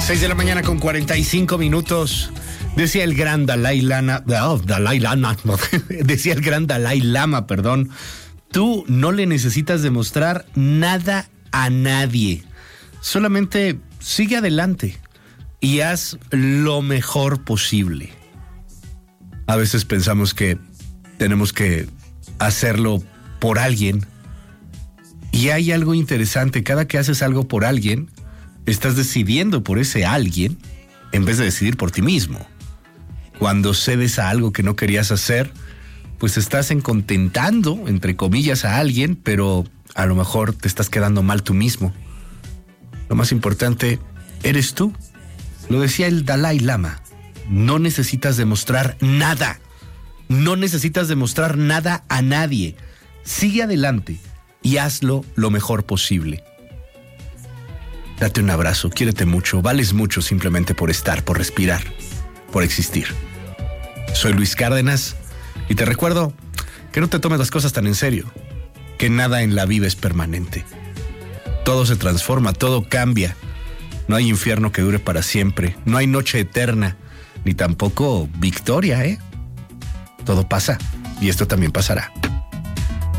6 de la mañana con 45 minutos. Decía el gran Dalai Lama, decía el gran Dalai Lama, perdón. Tú no le necesitas demostrar nada a nadie. Solamente sigue adelante y haz lo mejor posible. A veces pensamos que tenemos que hacerlo por alguien. Y hay algo interesante, cada que haces algo por alguien, estás decidiendo por ese alguien en vez de decidir por ti mismo. Cuando cedes a algo que no querías hacer, pues estás contentando, entre comillas, a alguien, pero a lo mejor te estás quedando mal tú mismo. Lo más importante, eres tú. Lo decía el Dalai Lama. No necesitas demostrar nada. No necesitas demostrar nada a nadie. Sigue adelante y hazlo lo mejor posible. Date un abrazo, quiérete mucho, vales mucho simplemente por estar, por respirar, por existir. Soy Luis Cárdenas y te recuerdo que no te tomes las cosas tan en serio, que nada en la vida es permanente. Todo se transforma, todo cambia. No hay infierno que dure para siempre, no hay noche eterna, ni tampoco victoria, Todo pasa y esto también pasará.